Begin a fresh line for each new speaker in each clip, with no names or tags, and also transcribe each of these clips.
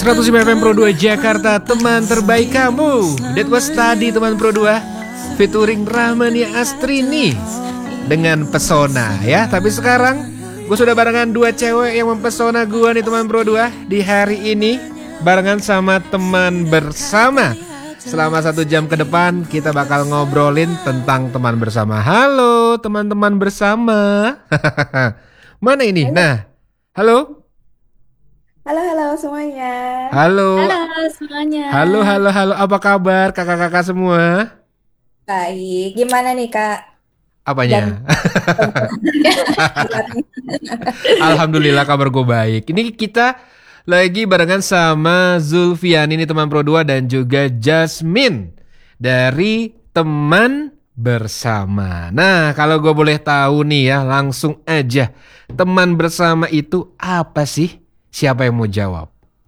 105 FM Pro 2 Jakarta, teman terbaik kamu. That was tadi teman Pro 2 featuring Rahmani Astrini dengan Pesona ya. Tapi sekarang gue sudah barengan dua cewek yang mempesona gue nih teman Pro 2 di hari ini. Barengan sama teman bersama. Selama 1 jam ke depan kita bakal ngobrolin tentang teman bersama. Halo teman-teman bersama. Mana ini? Nah, halo.
Halo semuanya.
Halo.
Halo semuanya.
Halo. Apa kabar kakak-kakak semua?
Baik, gimana nih Kak?
Apanya?
Dan
Alhamdulillah kabar gue baik. Ini kita lagi barengan sama Zulfian ini teman Pro 2 dan juga Jasmine dari teman bersama. Nah, kalau gue boleh tahu nih ya, langsung aja. Teman bersama itu apa sih? Siapa yang mau jawab?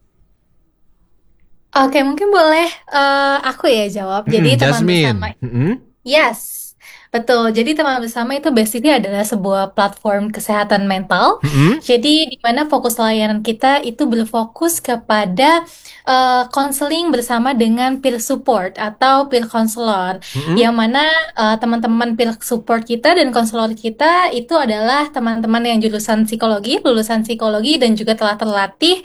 Oke, mungkin boleh aku ya jawab. Jadi teman bersama,
Jasmine.
yes, betul. Jadi teman bersama itu basically adalah sebuah platform kesehatan mental. Jadi di mana fokus layanan kita itu berfokus kepada counseling bersama dengan peer support atau peer counselor. Yang mana teman-teman peer support kita dan konselor kita itu adalah teman-teman yang jurusan psikologi, lulusan psikologi dan juga telah terlatih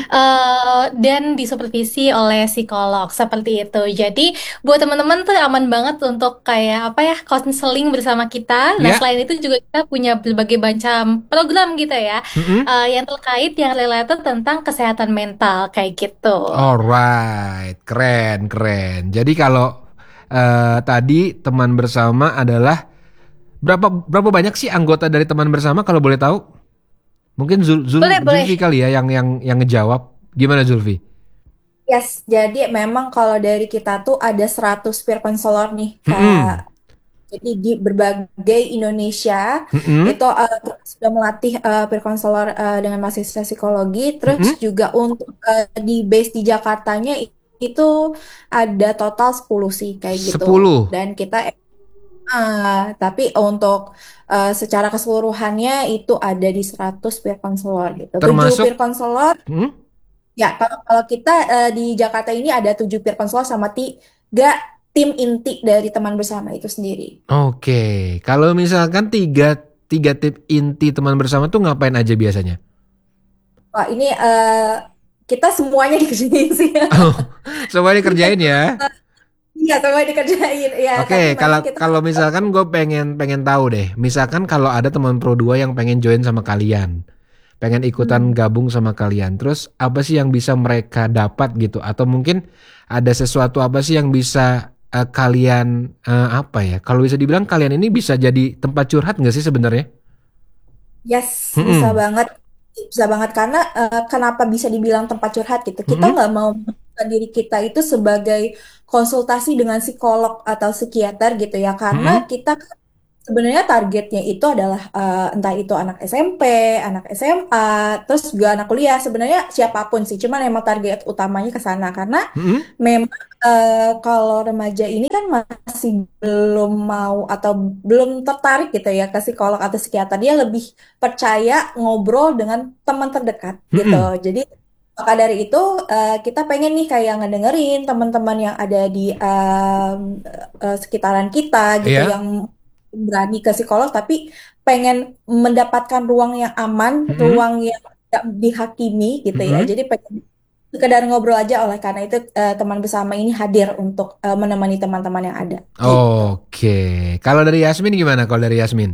dan disupervisi oleh psikolog seperti itu. Jadi buat teman-teman tuh aman banget untuk kayak apa ya, konseling bersama kita. Nah,
Ya.
selain itu juga kita punya berbagai macam program gitu ya, yang terkait yang related tentang kesehatan mental kayak gitu.
Alright, keren. Jadi kalau tadi teman bersama adalah berapa banyak sih anggota dari teman bersama kalau boleh tahu? Mungkin
Boleh.
Zulfi kali ya yang ngejawab. Gimana Zulfi?
yes, jadi memang kalau dari kita tuh ada 100 peer counselor nih Kak. Jadi di berbagai Indonesia itu kita sudah melatih peer counselor dengan mahasiswa psikologi. Terus juga untuk di base di Jakartanya itu ada total 10 sih kayak gitu.
10.
Dan kita tapi untuk secara keseluruhannya itu ada di 100 peer counselor gitu. 7
Termasuk
peer counselor. Ya, kalau kita di Jakarta ini ada 7 peer counselor sama 3 tim inti dari teman bersama itu sendiri.
Oke, kalau misalkan tiga tim inti teman bersama tuh ngapain aja biasanya?
Wah, ini kita semuanya dikerjain sih.
Oh, semua dikerjain ya.
Iya, semua dikerjain. Ya,
Oke,
tapi memang kita
kalau misalkan gue pengen tahu deh. Misalkan kalau ada teman Pro 2 yang pengen join sama kalian, pengen ikutan gabung sama kalian. Terus apa sih yang bisa mereka dapat gitu? Atau mungkin ada sesuatu apa sih yang bisa kalian apa ya? Kalau bisa dibilang kalian ini bisa jadi tempat curhat nggak sih sebenarnya?
yes, bisa banget. Bisa banget karena kenapa bisa dibilang tempat curhat gitu. Kita nggak mau menempatkan diri kita itu sebagai konsultasi dengan psikolog atau psikiater gitu ya. Karena kita sebenarnya targetnya itu adalah entah itu anak SMP, anak SMA, terus juga anak kuliah. Sebenarnya siapapun sih, cuman emang target utamanya ke sana karena memang kalau remaja ini kan masih belum mau atau belum tertarik gitu ya ke psikolog atau psikiater. Dia lebih percaya ngobrol dengan teman terdekat gitu. Jadi maka dari itu kita pengen nih kayak ngedengerin teman-teman yang ada di sekitaran kita gitu
Iya.
yang berani ke psikolog tapi pengen mendapatkan ruang yang aman, ruang yang tidak dihakimi gitu ya. Jadi pengen sekedar ngobrol aja, oleh karena itu teman bersama ini hadir untuk menemani teman-teman yang ada. Gitu.
Oke, kalau dari Yasmin gimana? Kalau dari Yasmin?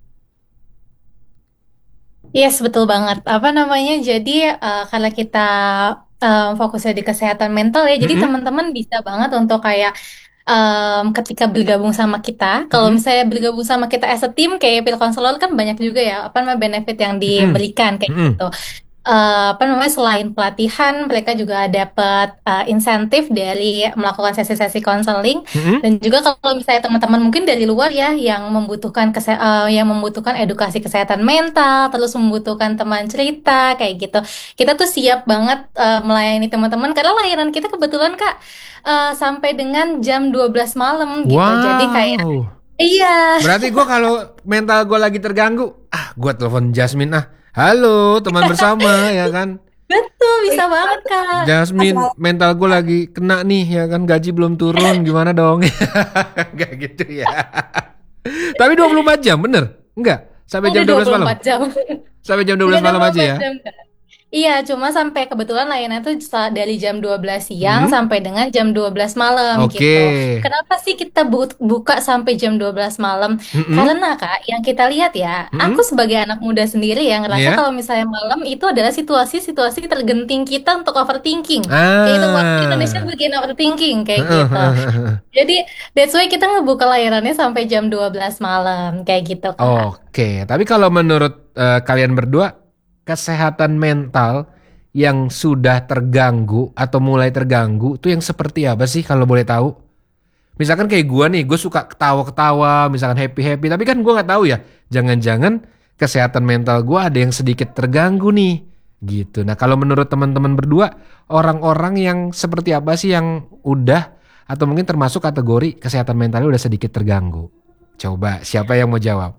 Yes, betul banget. Apa namanya? Jadi karena kita fokusnya di kesehatan mental ya, jadi teman-teman bisa banget untuk kayak ketika bergabung sama kita, kalau misalnya bergabung sama kita as a team kayak peer counselor kan banyak juga ya apa namanya benefit yang diberikan kayak gitu. Apa namanya selain pelatihan mereka juga dapat insentif dari melakukan sesi-sesi konseling dan juga kalau misalnya teman-teman mungkin dari luar ya yang membutuhkan edukasi kesehatan mental terus membutuhkan teman cerita kayak gitu, kita tuh siap banget melayani teman-teman karena layanan kita kebetulan Kak sampai dengan jam 12 malam gitu. Jadi kayak iya.
Berarti gue kalau mental gue lagi terganggu, gue telepon Jasmine Halo teman bersama ya kan.
Betul, bisa
Itu
banget Kak.
Jasmine,
masalah.
mental gue lagi kena nih ya kan, gaji belum turun, gimana dong? Gak gitu ya. Tapi 24 jam bener? Enggak, sampai jam
Udah
12 malam.
24 jam.
Sampai jam
Udah
12 malam aja
24
ya.
jam Kak. Iya, cuma sampai kebetulan layannya tuh dari jam 12 siang
Hmm?
sampai dengan jam 12 malam
Oke.
gitu. Kenapa sih kita buka sampai jam 12 malam?
Mm-mm.
Karena Kak, yang kita lihat ya, aku
Mm-mm.
sebagai anak muda sendiri yang ngerasa
Ya.
kalau misalnya malam itu adalah situasi-situasi tergenting kita untuk overthinking. Kayak itu waktu Indonesia
Ah.
bikin overthinking kayak gitu. Jadi that's why kita ngebuka layanannya sampai jam 12 malam kayak gitu Kak.
Oke, tapi kalau menurut kalian berdua, kesehatan mental yang sudah terganggu atau mulai terganggu itu yang seperti apa sih kalau boleh tahu? Misalkan kayak gua nih, gue suka ketawa-ketawa, misalkan happy-happy, tapi kan gua nggak tahu ya, jangan-jangan kesehatan mental gua ada yang sedikit terganggu nih, gitu. Nah, kalau menurut teman-teman berdua, orang-orang yang seperti apa sih yang udah atau mungkin termasuk kategori kesehatan mentalnya udah sedikit terganggu? Coba, siapa yang mau jawab?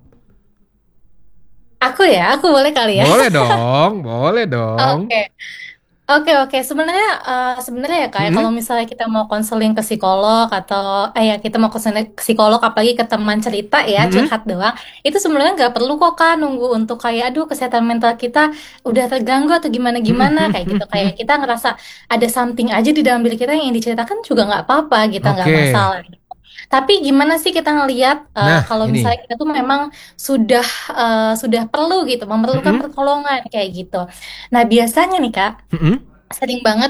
Aku boleh kali ya.
Boleh dong, boleh dong.
Oke, oke. Sebenarnya ya kayak
Mm-mm,
kalau misalnya kita mau konseling ke psikolog atau ya kita mau konseling ke psikolog apalagi ke teman cerita ya
mm-mm,
curhat doang, itu sebenarnya nggak perlu kok kan nunggu untuk kayak aduh kesehatan mental kita udah terganggu atau gimana gimana kayak gitu kayak
mm-mm.
kita ngerasa ada something aja di dalam diri kita yang diceritakan juga nggak apa-apa kita nggak
Oke,
masalah. Tapi gimana sih kita ngelihat
nah
kalau misalnya
ini.
kita tuh memang sudah sudah perlu gitu, memerlukan
Mm-mm,
pertolongan kayak gitu. Nah, biasanya nih Kak,
mm-mm.
sering banget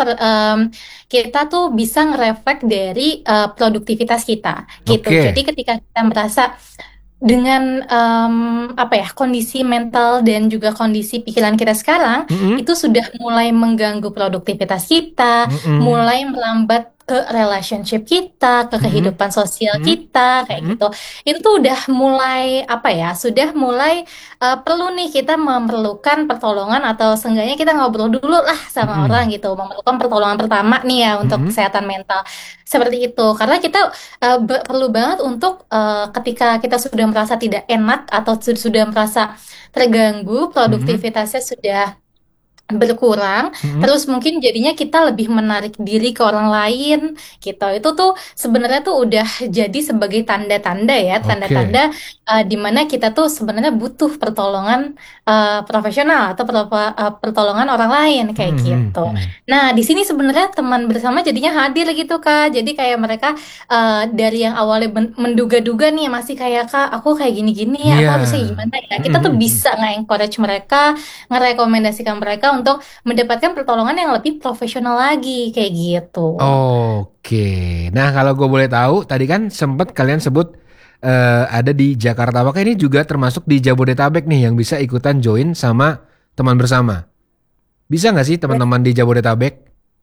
kita tuh bisa ngereflek dari produktivitas kita gitu. Jadi
Oke,
ketika kita merasa dengan apa ya kondisi mental dan juga kondisi pikiran kita sekarang
mm-mm,
itu sudah mulai mengganggu produktivitas kita,
mm-mm,
mulai melambat ke relationship kita, ke
mm-mm,
kehidupan sosial
mm-mm,
kita kayak
mm-mm,
gitu. Itu tuh udah mulai apa ya, sudah mulai perlu nih kita memerlukan pertolongan atau seenggaknya kita ngobrol dulu lah sama orang
mm-mm,
gitu, memerlukan pertolongan pertama nih ya untuk
mm-mm,
kesehatan mental seperti itu. Karena kita perlu banget untuk ketika kita sudah merasa tidak enak atau sudah merasa terganggu,
mm-mm,
produktivitasnya sudah berkurang,
mm-mm.
terus mungkin jadinya kita lebih menarik diri ke orang lain gitu. Itu tuh sebenarnya tuh udah jadi sebagai tanda-tanda ya,
Oke,
tanda-tanda di mana kita tuh sebenarnya butuh pertolongan profesional atau pertolongan orang lain kayak
mm-mm,
gitu.
mm-mm.
Nah, di sini sebenarnya teman bersama jadinya hadir gitu Kak. Jadi kayak mereka dari yang awalnya menduga-duga nih masih kayak Kak, aku kayak gini-gini, aku
Iya,
harusnya gimana ya? Kita
mm-mm,
tuh
mm-mm.
bisa nge-encourage mereka, ngerekomendasikan mereka untuk mendapatkan pertolongan yang lebih profesional lagi kayak gitu.
Oke, nah kalau gue boleh tahu, tadi kan sempat kalian sebut ada di Jakarta. Apakah ini juga termasuk di Jabodetabek nih yang bisa ikutan join sama teman bersama? Bisa nggak sih
Ya,
teman-teman di Jabodetabek?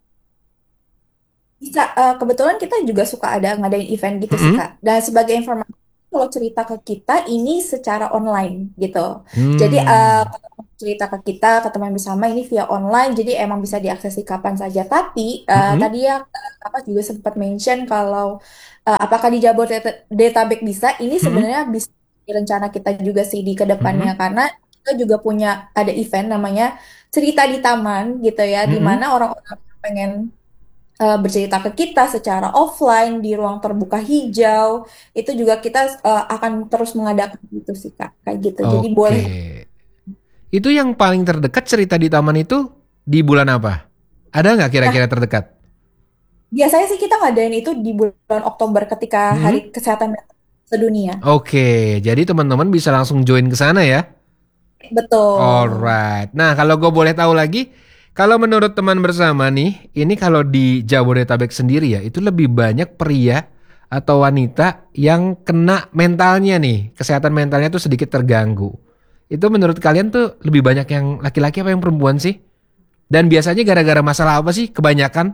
bisa, kebetulan kita juga suka ada ngadain event gitu sih
Mm-mm.
Kak. Dan sebagai informasi, kalau cerita ke kita ini secara online gitu. Jadi
Hmm.
cerita ke kita, ke teman bersama ini via online, jadi emang bisa diakses di kapan saja. Tapi
Mm-mm.
tadi ya apa juga sempat mention kalau apakah di Jabodetabek bisa? Ini
Mm-mm.
sebenarnya bisa jadi rencana kita juga sih di kedepannya
Mm-mm.
karena kita juga punya ada event namanya Cerita di Taman gitu ya, di mana
Mm-mm.
orang-orang yang pengen bercerita ke kita secara offline di ruang terbuka hijau itu juga kita akan terus mengadakan gitu sih Kak kayak gitu jadi boleh
Oke. Itu yang paling terdekat cerita di taman itu di bulan apa? Ada nggak
nah
kira-kira terdekat?
biasanya sih kita ngadain itu di bulan Oktober ketika Hari
Mm-mm.
Kesehatan Mental Sedunia
Oke, jadi teman-teman bisa langsung join ke sana ya.
betul.
Alright. Nah, kalau gue boleh tahu lagi, kalau menurut teman bersama nih, ini kalau di Jabodetabek sendiri ya, itu lebih banyak pria atau wanita yang kena mentalnya nih, kesehatan mentalnya tuh sedikit terganggu. Itu menurut kalian tuh lebih banyak yang laki-laki apa yang perempuan sih? Dan biasanya gara-gara masalah apa sih kebanyakan?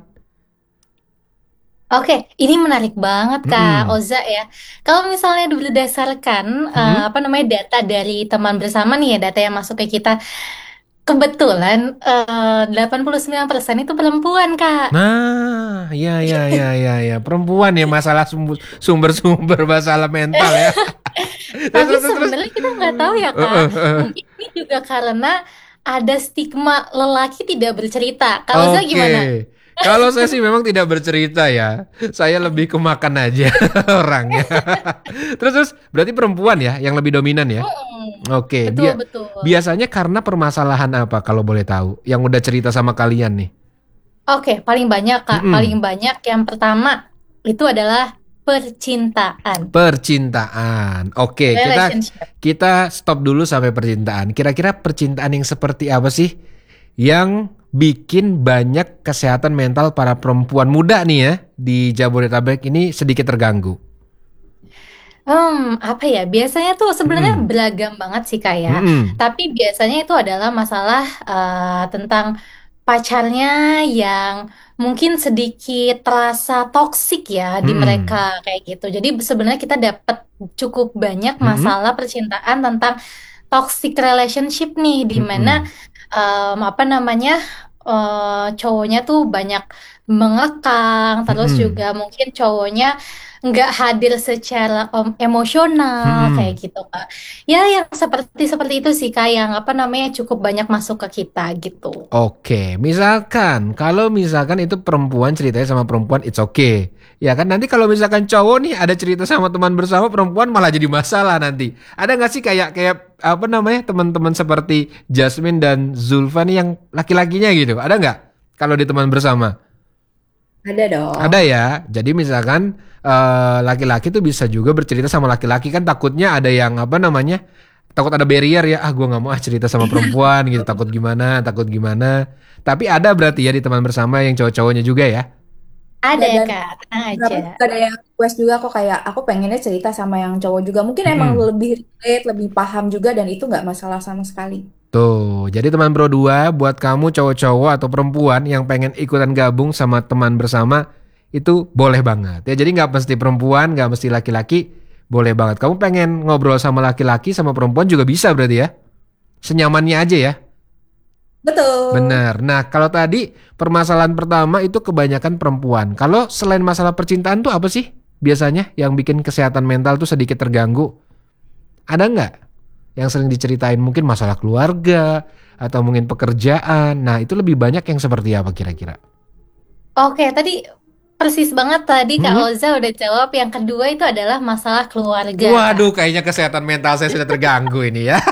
Oke, ini menarik banget Kak
Mm-mm.
Oza ya. Kalau misalnya berdasarkan
Mm-mm.
apa namanya data dari teman bersama nih ya, data yang masuk ke kita, kebetulan 89% itu perempuan Kak.
Nah, ya ya ya ya ya, perempuan ya masalah sumber-sumber masalah mental ya. Terus
Tapi
terus terus. Terus.
sebenarnya kita nggak tahu ya Kak. Mungkin ini juga karena ada stigma lelaki tidak bercerita. Kalau saya gimana?
Oke. Kalau saya sih memang tidak bercerita ya. Saya lebih ke makan aja orangnya. Terus berarti perempuan ya yang lebih dominan ya? Oke,
Betul, betul.
biasanya karena permasalahan apa kalau boleh tahu? Yang udah cerita sama kalian nih.
Oke, paling banyak Kak,
Mm-mm.
paling banyak yang pertama itu adalah percintaan,
Percintaan. Oke, kita
relationship.
kita stop dulu sampai percintaan. Kira-kira percintaan yang seperti apa sih yang bikin banyak kesehatan mental para perempuan muda nih ya di Jabodetabek ini sedikit terganggu?
Apa ya? Biasanya tuh sebenarnya
Mm-mm.
beragam banget sih Kak ya.
Mm-mm.
Tapi biasanya itu adalah masalah tentang pacarnya yang mungkin sedikit terasa toksik ya di
Mm-mm.
mereka kayak gitu. Jadi sebenarnya kita dapat cukup banyak
Mm-mm.
masalah percintaan tentang toxic relationship nih, di mana
Mm-mm.
apa namanya cowoknya tuh banyak mengekang, terus
Mm-mm.
juga mungkin cowoknya nggak hadir secara emosional kayak
Mm-mm.
gitu Kak. Ya yang seperti seperti itu sih Kak, yang apa namanya cukup banyak masuk ke kita gitu.
Oke, kalau misalkan itu perempuan ceritanya sama perempuan, it's okay. Ya kan nanti kalau misalkan cowok nih ada cerita sama teman bersama perempuan malah jadi masalah nanti. Ada nggak sih kayak kayak apa namanya teman-teman seperti Jasmine dan Zulfa nih yang laki-lakinya gitu? Ada nggak kalau di teman bersama?
Ada dong.
Ada ya. Jadi misalkan laki-laki tuh bisa juga bercerita sama laki-laki kan takutnya ada yang apa namanya? Takut ada barrier ya. Ah gue nggak mau cerita sama perempuan gitu. Takut gimana? Takut gimana? Tapi ada berarti ya di teman bersama yang cowok-cowoknya juga ya.
Ada
Ada
dan
Kak, tenang
berapa
aja.
juga ada yang request juga kok kayak aku pengennya cerita sama yang cowok juga. Mungkin emang
Mm-mm.
lebih relate, lebih paham juga dan itu nggak masalah sama sekali.
Tuh, jadi teman Pro 2 buat kamu cowok-cowok atau perempuan yang pengen ikutan gabung sama teman bersama itu boleh banget. Ya, jadi nggak mesti perempuan, nggak mesti laki-laki, boleh banget. Kamu pengen ngobrol sama laki-laki sama perempuan juga bisa berarti ya. Senyamannya aja ya.
Betul.
Bener. Nah, kalau tadi permasalahan pertama itu kebanyakan perempuan. Kalau selain masalah percintaan tuh apa sih biasanya yang bikin kesehatan mental tuh sedikit terganggu? Ada nggak yang sering diceritain mungkin masalah keluarga atau mungkin pekerjaan. Nah, itu lebih banyak yang seperti apa kira-kira?
Oke, tadi persis banget tadi Kak
Hmm?
Oza udah jawab. Yang kedua itu adalah masalah keluarga Kak.
Waduh, kayaknya kesehatan mental saya sudah terganggu ini ya.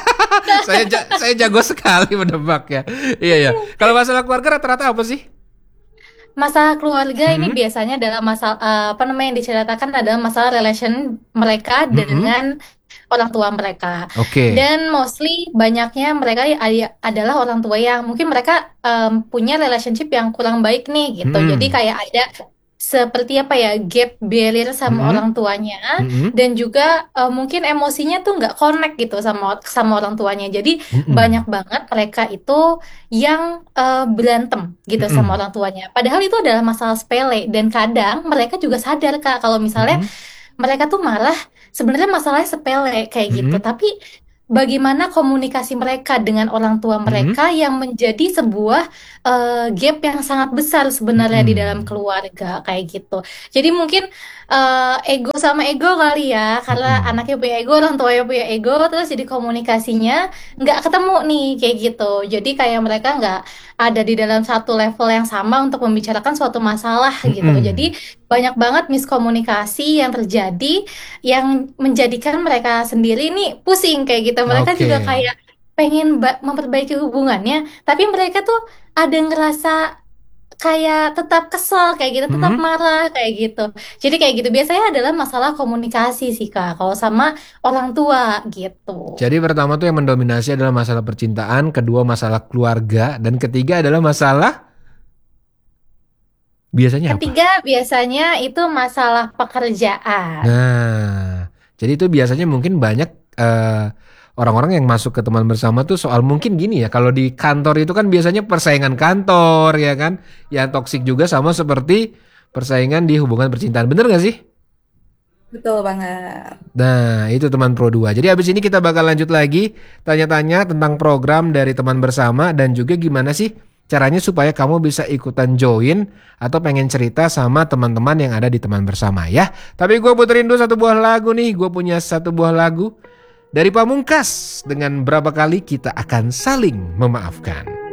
Saya jago sekali menebak ya. Iya ya. Kalau masalah keluarga rata-rata apa sih?
Masalah keluarga ini
Hmm?
biasanya adalah masalah apa namanya yang diceritakan adalah masalah relation mereka
Hmm?
dengan orang tua mereka.
Oke.
Dan mostly banyaknya mereka adalah orang tua yang mungkin mereka punya relationship yang kurang baik nih gitu. Jadi
Hmm?
kayak ada seperti apa ya gap barrier sama
Hmm?
orang tuanya,
Hmm?
dan juga mungkin emosinya tuh nggak connect gitu sama sama orang tuanya. Jadi
Hmm?
banyak banget mereka itu yang berantem gitu sama
Hmm?
orang tuanya. Padahal itu adalah masalah sepele, dan kadang mereka juga sadar Kak kalau misalnya
Hmm?
mereka tuh malah sebenarnya masalahnya sepele kayak gitu.
Hmm?
Tapi bagaimana komunikasi mereka dengan orang tua
Hmm?
mereka yang menjadi sebuah gap yang sangat besar sebenarnya di dalam
Hmm?
keluarga kayak gitu. Jadi mungkin ego sama ego kali ya, karena
Hmm?
anaknya punya ego, orang tuanya punya ego, terus jadi komunikasinya nggak ketemu nih kayak gitu. Jadi kayak mereka nggak ada di dalam satu level yang sama untuk membicarakan suatu masalah gitu.
Hmm?
Jadi banyak banget miskomunikasi yang terjadi yang menjadikan mereka sendiri nih pusing kayak gitu. Mereka
Oke.
juga kayak pengen memperbaiki hubungannya, tapi mereka tuh ada ngerasa kayak tetap kesel kayak gitu, tetap
Hmm?
marah kayak gitu. Jadi kayak gitu biasanya adalah masalah komunikasi sih Kak, kalau sama orang tua gitu.
Jadi pertama tuh yang mendominasi adalah masalah percintaan, kedua masalah keluarga, dan ketiga adalah masalah biasanya apa?
Ketiga biasanya itu masalah pekerjaan.
Nah, jadi itu biasanya mungkin banyak eh, orang-orang yang masuk ke teman bersama tuh soal mungkin gini ya, kalau di kantor itu kan biasanya persaingan kantor ya kan, yang toksik juga sama seperti persaingan di hubungan percintaan, bener gak sih?
Betul banget.
Nah, itu teman Pro 2. Jadi habis ini kita bakal lanjut lagi tanya-tanya tentang program dari teman bersama dan juga gimana sih caranya supaya kamu bisa ikutan join atau pengen cerita sama teman-teman yang ada di teman bersama ya. Tapi gue puterin dulu satu buah lagu nih. Gue punya satu buah lagu dari Pamungkas dengan berapa kali kita akan saling memaafkan.